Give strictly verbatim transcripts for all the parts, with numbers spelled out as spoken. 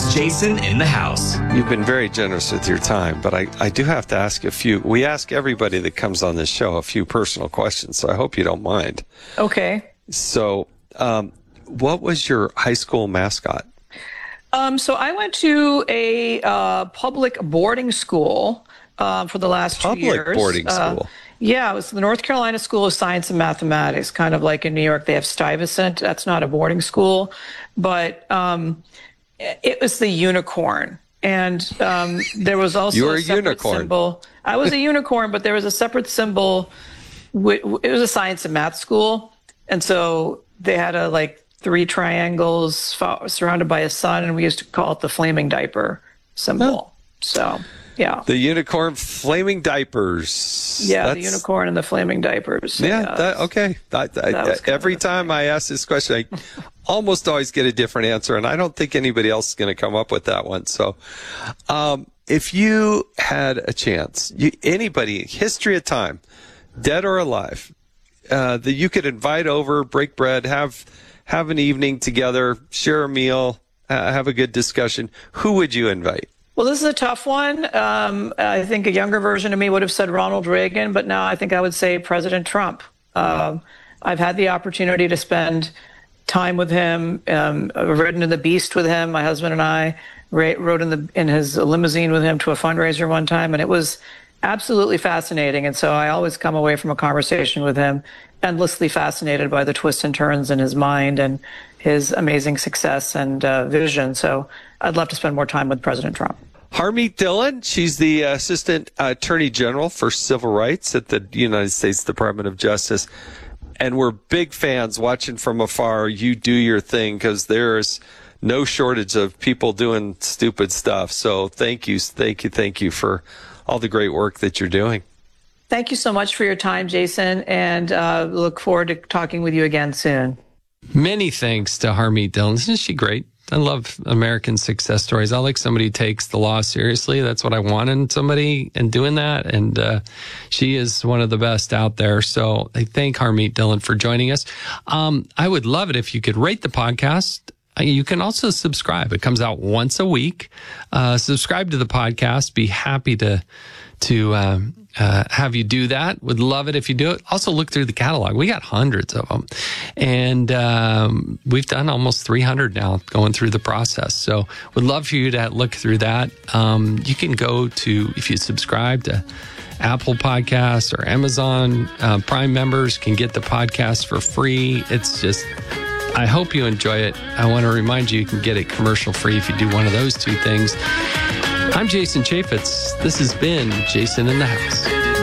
Jason in the House. You've been very generous with your time, but I, I do have to ask a few. We ask everybody that comes on this show a few personal questions, so I hope you don't mind. Okay. So, um, what was your high school mascot? Um, so I went to a uh, public boarding school uh, for the last Public two years. Public boarding school? Uh, yeah, it was the North Carolina School of Science and Mathematics, kind of like in New York they have Stuyvesant. That's not a boarding school, but um, it was the unicorn. And um, there was also you were a separate a unicorn. symbol. I was a unicorn, but there was a separate symbol. It was a science and math school. And so they had a like three triangles surrounded by a sun, and we used to call it the flaming diaper symbol. Oh. So, yeah. The unicorn flaming diapers. Yeah, That's, the unicorn and the flaming diapers. Yeah, yeah that, okay. That, that, that every time I ask this question, I almost always get a different answer, and I don't think anybody else is going to come up with that one. So, um, if you had a chance, you, anybody, history of time, dead or alive, uh, that you could invite over, break bread, have have an evening together, share a meal, uh, have a good discussion, who would you invite? Well, this is a tough one. Um, I think a younger version of me would have said Ronald Reagan, but now I think I would say President Trump. Um, I've had the opportunity to spend time with him, um, I've ridden in the Beast with him. My husband and I rode in the in his limousine with him to a fundraiser one time, and it was absolutely fascinating. And so I always come away from a conversation with him endlessly fascinated by the twists and turns in his mind and his amazing success and uh, vision. So I'd love to spend more time with President Trump. Harmeet Dillon, she's the Assistant Attorney General for Civil Rights at the United States Department of Justice. And we're big fans watching from afar. You do your thing because there's no shortage of people doing stupid stuff. So thank you, thank you, thank you for all the great work that you're doing. Thank you so much for your time, Jason, and uh, look forward to talking with you again soon. Many thanks to Harmeet Dillon. Isn't she great? I love American success stories. I like somebody who takes the law seriously. That's what I want in somebody and doing that. And uh, she is one of the best out there. So I thank Harmeet Dillon for joining us. Um, I would love it if you could rate the podcast. You can also subscribe. It comes out once a week. Uh, subscribe to the podcast. Be happy to to um, uh, have you do that. Would love it if you do it. Also look through the catalog. We got hundreds of them. And um, we've done almost three hundred now going through the process. So would love for you to look through that. Um, you can go to, if you subscribe to Apple Podcasts or Amazon uh, Prime members can get the podcast for free. It's just, I hope you enjoy it. I want to remind you, you can get it commercial free if you do one of those two things. I'm Jason Chaffetz. This has been Jason in the House.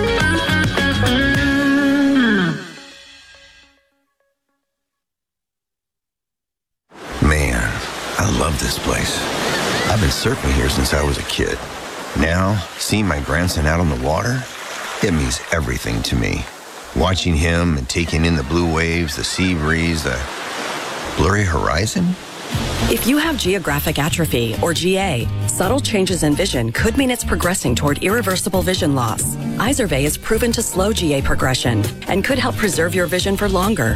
Man, I love this place. I've been surfing here since I was a kid. Now, seeing my grandson out on the water, it means everything to me. Watching him and taking in the blue waves, the sea breeze, the blurry horizon. If you have geographic atrophy, or G A, subtle changes in vision could mean it's progressing toward irreversible vision loss. Izervay is proven to slow G A progression and could help preserve your vision for longer.